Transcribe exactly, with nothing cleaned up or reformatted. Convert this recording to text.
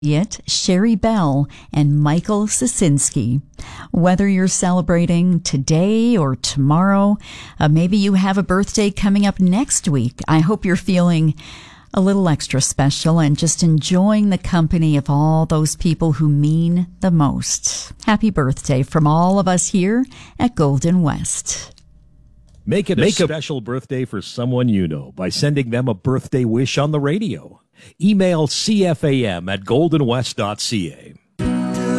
It, Sherry Bell, and Michael Sosinski. Whether you're celebrating today or tomorrow, uh, maybe you have a birthday coming up next week, I hope you're feeling a little extra special and just enjoying the company of all those people who mean the most. Happy birthday from all of us here at Golden West. Make it a Make special a- birthday for someone you know by sending them a birthday wish on the radio. Email C F A M at golden west dot C A.